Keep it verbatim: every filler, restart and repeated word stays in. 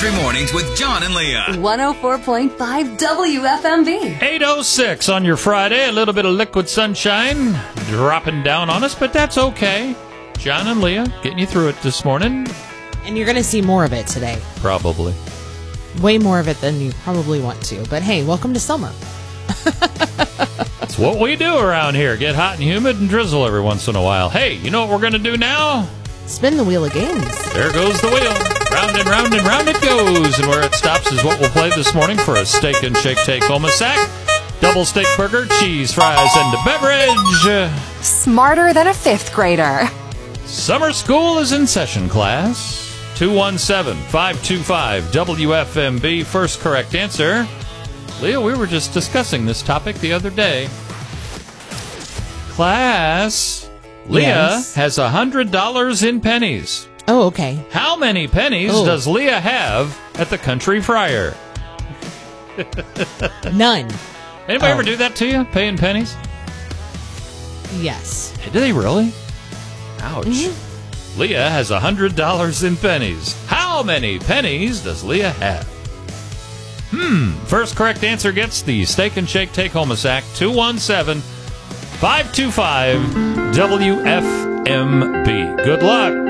Country Mornings with John and Leah. one oh four point five W F M B. eight oh six on your Friday. A little bit of liquid sunshine dropping down on us, but that's okay. John and Leah getting you through it this morning. And you're going to see more of it today. Probably. Way more of it than you probably want to. But hey, welcome to summer. That's what we do around here. Get hot and humid and drizzle every once in a while. Hey, you know what we're going to do now? Spin the wheel of games. There goes the wheel. Round and round and round it goes. And where it stops is what we'll play this morning for a Steak and Shake Take Home a Sack. Double steak burger, cheese, fries, and a beverage. Smarter than a fifth grader. Summer school is in session, class. two one seven, five two five, W F M B. First correct answer. Leah, we were just discussing this topic the other day. Class, Leah Yes. has one hundred dollars in pennies. Oh, okay. How many pennies Oh. does Leah have at the Country Friar? None. Anybody Oh. ever do that to you, paying pennies? Yes. Do they really? Ouch. Mm-hmm. Leah has one hundred dollars in pennies. How many pennies does Leah have? Hmm. First correct answer gets the Steak and Shake Take Home a Sack. two one seven, five two five, W F M B. Good luck.